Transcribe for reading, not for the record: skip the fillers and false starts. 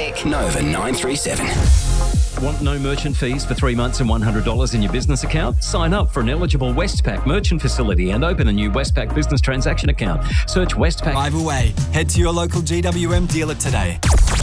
traffic. Nova 937. Want no merchant fees for 3 months and $100 in your business account? Sign up for an eligible Westpac merchant facility and open a new Westpac business transaction account. Search Westpac. Drive away. Head to your local GWM dealer today.